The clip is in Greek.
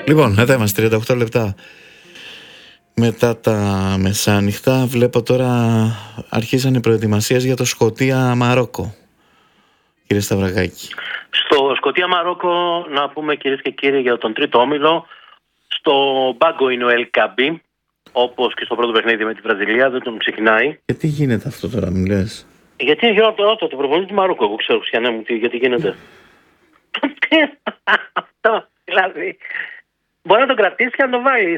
Λοιπόν, εδώ είμαστε 38 λεπτά μετά τα μεσάνυχτα. Βλέπω τώρα αρχίσαν οι προετοιμασίες για το Σκωτία-Μαρόκο, κύριε Σταυρακάκη. Στο Σκωτία-Μαρόκο, να πούμε κυρίες και κύριοι για τον τρίτο όμιλο, στο μπάγκο είναι ο Ελ Καμπί, όπως και στο πρώτο παιχνίδι με τη Βραζιλία, δεν τον ξεκινάει. Και τι γίνεται αυτό τώρα, μου λες? Γιατί είναι γύρω από το προπονητή του Μαρόκου, εγώ ξέρω, Χριστιανέ μου, γιατί γίνεται. Αυτό, δηλαδή. Μπορεί να τον κρατήσει και να τον βάλει